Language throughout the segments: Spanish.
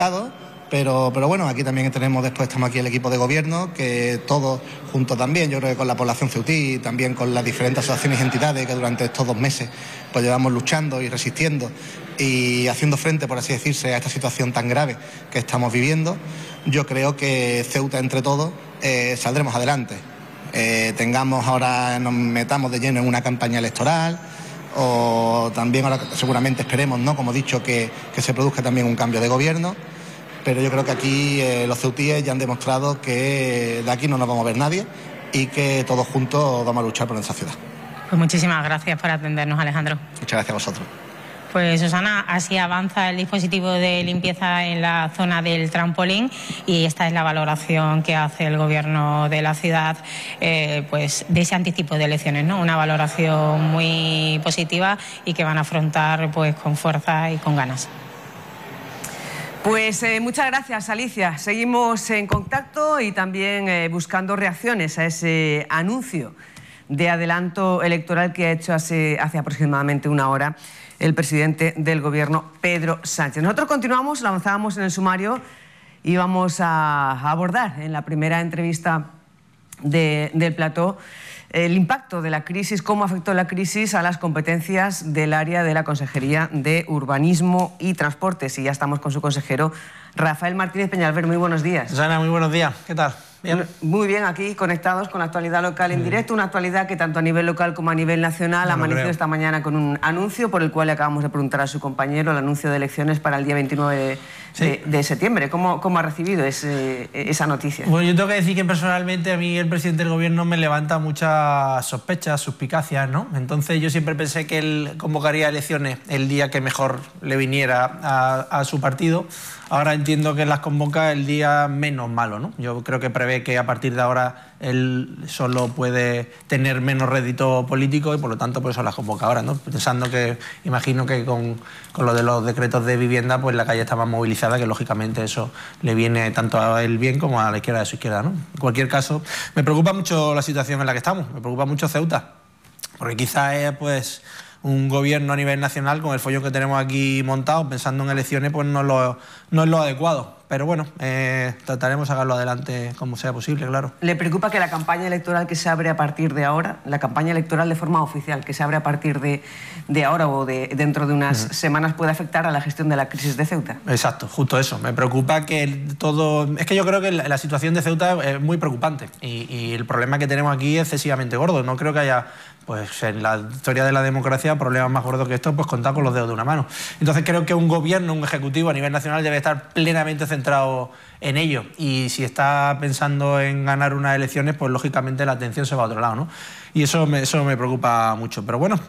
Pero bueno, aquí también estamos aquí el equipo de gobierno, que todos juntos también, yo creo que con la población ceutí y también con las diferentes asociaciones y entidades que durante estos 2 meses pues llevamos luchando y resistiendo y haciendo frente, por así decirse, a esta situación tan grave que estamos viviendo. Yo creo que Ceuta, entre todos, saldremos adelante. Nos metamos de lleno en una campaña electoral, o también ahora seguramente esperemos, ¿no?, como he dicho, que se produzca también un cambio de gobierno. Pero yo creo que aquí los ceutíes ya han demostrado que de aquí no nos vamos a ver nadie y que todos juntos vamos a luchar por nuestra ciudad. Pues muchísimas gracias por atendernos, Alejandro. Muchas gracias a vosotros. Pues Susana, así avanza el dispositivo de limpieza en la zona del trampolín y esta es la valoración que hace el gobierno de la ciudad pues de ese anticipo de elecciones, ¿no? Una valoración muy positiva y que van a afrontar pues con fuerza y con ganas. Pues muchas gracias, Alicia. Seguimos en contacto y también buscando reacciones a ese anuncio de adelanto electoral que ha hecho hace aproximadamente una hora el presidente del Gobierno, Pedro Sánchez. Nosotros continuamos, avanzábamos en el sumario y vamos a abordar en la primera entrevista del plató el impacto de la crisis, cómo afectó la crisis a las competencias del área de la Consejería de Urbanismo y Transportes. Y ya estamos con su consejero, Rafael Martínez Peñalver. Muy buenos días. Susana, muy buenos días. ¿Qué tal? Bien. Muy bien, aquí conectados con la actualidad local en directo, una actualidad que tanto a nivel local como a nivel nacional ha amanecido esta mañana con un anuncio por el cual le acabamos de preguntar a su compañero, el anuncio de elecciones para el día 29 de septiembre. ¿Cómo ha recibido esa noticia? Bueno, yo tengo que decir que personalmente a mí el presidente del Gobierno me levanta muchas sospechas, suspicacias, ¿no? Entonces yo siempre pensé que él convocaría elecciones el día que mejor le viniera a su partido. Ahora entiendo que las convoca el día menos malo, ¿no? Yo creo que prevé que a partir de ahora él solo puede tener menos rédito político y por lo tanto por eso las convoca ahora, ¿no? Pensando que, imagino que con lo de los decretos de vivienda, pues la calle está más movilizada, que lógicamente eso le viene tanto a él bien como a la izquierda de su izquierda, ¿no? En cualquier caso, me preocupa mucho la situación en la que estamos, me preocupa mucho Ceuta, porque quizás es, pues, un gobierno a nivel nacional con el follón que tenemos aquí montado, pensando en elecciones, pues no es lo adecuado. Pero bueno, trataremos de sacarlo adelante como sea posible, claro. ¿Le preocupa que la campaña electoral que se abre a partir de ahora, la campaña electoral de forma oficial que se abre a partir de ahora o dentro de unas semanas, pueda afectar a la gestión de la crisis de Ceuta? Exacto, justo eso. Me preocupa que todo... Es que yo creo que la situación de Ceuta es muy preocupante y el problema que tenemos aquí es excesivamente gordo. No creo que haya... Pues en la historia de la democracia, problemas más gordos que esto, pues contar con los dedos de una mano. Entonces creo que un gobierno, un ejecutivo a nivel nacional debe estar plenamente centrado en ello. Y si está pensando en ganar unas elecciones, pues lógicamente la atención se va a otro lado, ¿no? Y eso me preocupa mucho. Pero bueno,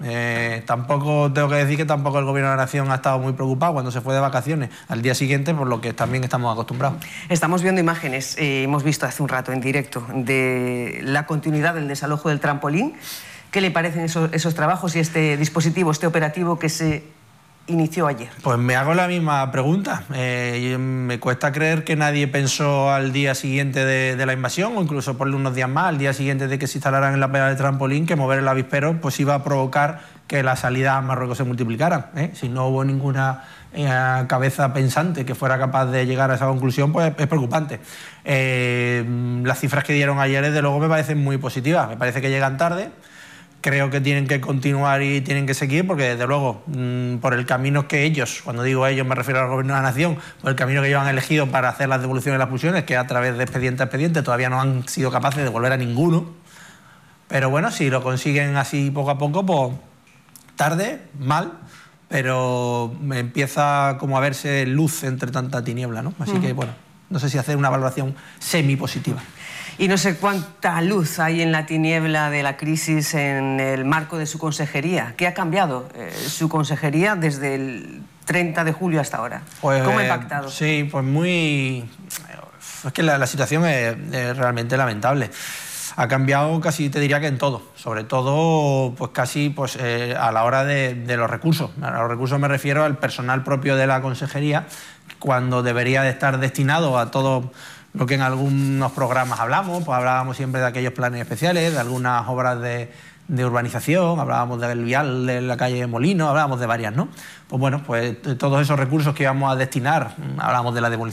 tampoco tengo que decir que tampoco el Gobierno de la Nación ha estado muy preocupado cuando se fue de vacaciones al día siguiente, por lo que también estamos acostumbrados. Estamos viendo imágenes, hemos visto hace un rato en directo, de la continuidad del desalojo del trampolín. ¿Qué le parecen esos trabajos y este dispositivo, este operativo que se inició ayer? Pues me hago la misma pregunta. Me cuesta creer que nadie pensó al día siguiente de la invasión, o incluso por unos días más, al día siguiente de que se instalaran en la playa de trampolín, que mover el avispero pues iba a provocar que las salidas a Marruecos se multiplicaran. Si no hubo ninguna cabeza pensante que fuera capaz de llegar a esa conclusión, pues es preocupante. Las cifras que dieron ayer, desde luego, me parecen muy positivas. Me parece que llegan tarde. Creo que tienen que continuar y tienen que seguir porque, desde luego, por el camino que ellos, cuando digo ellos me refiero al Gobierno de la Nación, por el camino que ellos han elegido para hacer las devoluciones y las expulsiones, que a través de expediente a expediente todavía no han sido capaces de devolver a ninguno. Pero bueno, si lo consiguen así poco a poco, pues tarde, mal, pero me empieza como a verse luz entre tanta tiniebla, ¿no? Así que, bueno, no sé si hacer una valoración semi-positiva. Y no sé cuánta luz hay en la tiniebla de la crisis en el marco de su consejería. ¿Qué ha cambiado su consejería desde el 30 de julio hasta ahora? Pues, ¿cómo ha impactado? Sí, pues muy... Es que la situación es realmente lamentable. Ha cambiado casi, te diría que en todo. Sobre todo, pues casi a la hora de los recursos. A los recursos me refiero al personal propio de la consejería, cuando debería de estar destinado a todo lo que en algunos programas hablamos, pues hablábamos siempre de aquellos planes especiales, de algunas obras de de urbanización, hablábamos del vial de la calle Molino, hablábamos de varias, ¿no? Pues bueno, pues todos esos recursos que íbamos a destinar, hablábamos de la demolición